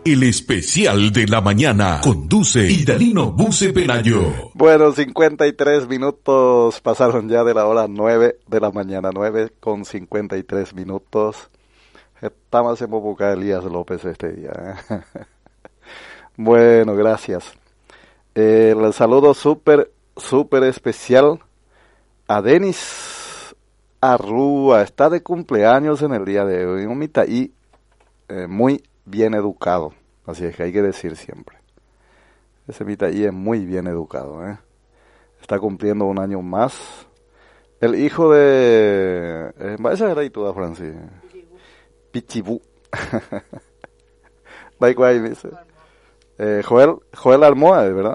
El especial de la mañana. Conduce Idalino Buse Pelayo. Bueno, 53 minutos pasaron ya de la hora 9 de la mañana, 9:53. Estamos en Boca Elías López este día. Bueno, gracias. El saludo súper especial a Denis Arrúa. Está de cumpleaños en el día de hoy. Un mitaí muy bien educado. Así es que hay que decir siempre. Ese mitaí es muy bien educado. Está cumpliendo un año más. El hijo de... esa era y toda Francis. Pichibú. Joel Almoa, ¿verdad?